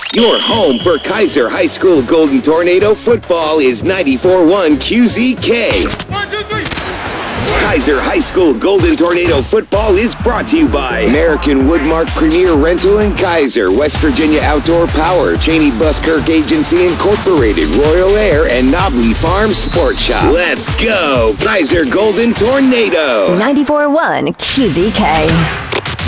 Your home for Kaiser High School Golden Tornado football is 94.1 QZK. 1, 2, 3. Kaiser High School Golden Tornado football is brought to you by American Woodmark Premier Rental in Kaiser, West Virginia Outdoor Power, Cheney Buskirk Agency Incorporated, Royal Air, and Nobley Farm Sport Shop. Let's go, Kaiser Golden Tornado. 94.1 QZK.